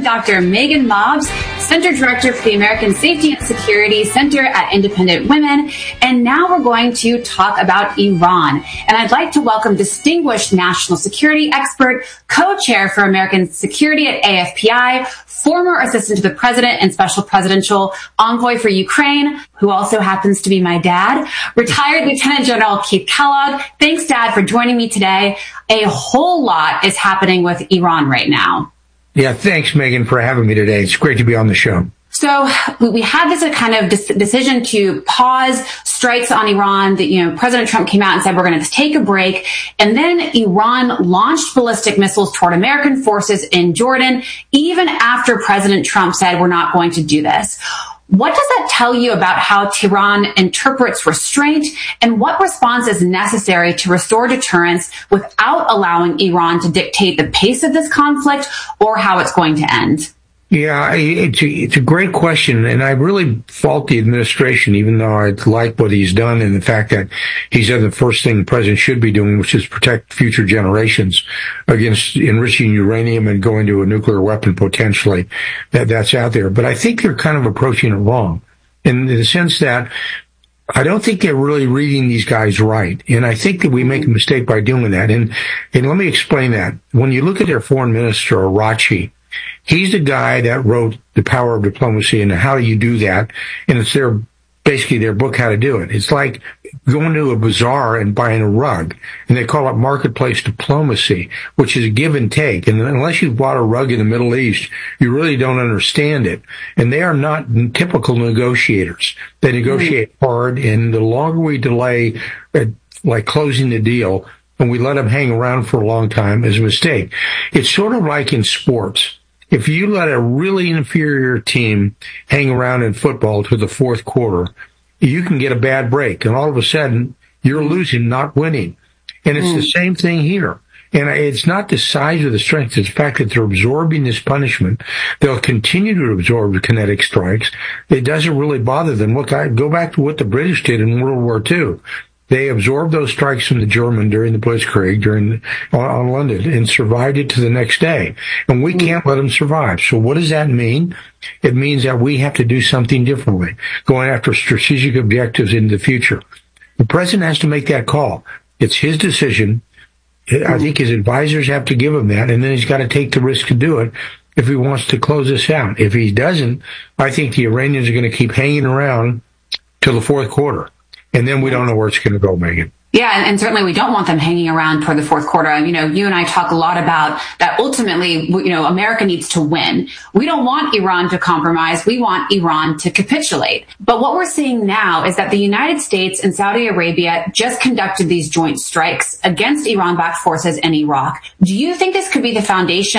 Dr. Megan Mobbs, Center Director for the American Safety and Security Center at Independent Women. And now we're going to talk about Iran. And I'd like to welcome distinguished national security expert, co-chair for American Security at AFPI, former assistant to the president and special presidential envoy for Ukraine, who also happens to be my dad, retired Lieutenant General Keith Kellogg. Thanks, Dad, for joining me today. A whole lot is happening with Iran right now. Yeah, thanks, Megan, for having me today. It's great to be on the show. So we had this kind of decision to pause strikes on Iran. That, President Trump came out and said, we're going to take a break. And then Iran launched ballistic missiles toward American forces in Jordan, even after President Trump said, we're not going to do this. What does that tell you about how Tehran interprets restraint, and what response is necessary to restore deterrence without allowing Iran to dictate the pace of this conflict or how it's going to end? Yeah, it's a great question, and I really fault the administration, even though I like what he's done and the fact that he's done the first thing the president should be doing, which is protect future generations against enriching uranium and going to a nuclear weapon potentially that's out there. But I think they're kind of approaching it wrong, in the sense that I don't think they're really reading these guys right. And I think that we make a mistake by doing that. And let me explain that. When you look at their foreign minister, Araghchi, he's the guy that wrote The Power of Diplomacy and How Do You Do That? And it's basically their book, How to Do It. It's like going to a bazaar and buying a rug. And they call it marketplace diplomacy, which is a give and take. And unless you've bought a rug in the Middle East, you really don't understand it. And they are not typical negotiators. They negotiate hard, and the longer we delay, like closing the deal, and we let them hang around for a long time, is a mistake. It's sort of like in sports. If you let a really inferior team hang around in football to the fourth quarter, you can get a bad break, and all of a sudden you're losing, not winning. And it's the same thing here. And it's not the size or the strength, it's the fact that they're absorbing this punishment. They'll continue to absorb the kinetic strikes. It doesn't really bother them. Look, go back to what the British did in World War II. They absorbed those strikes from the German during the Blitzkrieg on London and survived it to the next day. And we can't let them survive. So what does that mean? It means that we have to do something differently, going after strategic objectives in the future. The president has to make that call. It's his decision. I think his advisors have to give him that, and then he's got to take the risk to do it if he wants to close this out. If he doesn't, I think the Iranians are going to keep hanging around till the fourth quarter. And then we don't know where it's going to go, Megan. Yeah, and certainly we don't want them hanging around toward the fourth quarter. You and I talk a lot about that ultimately, America needs to win. We don't want Iran to compromise. We want Iran to capitulate. But what we're seeing now is that the United States and Saudi Arabia just conducted these joint strikes against Iran-backed forces in Iraq. Do you think this could be the foundation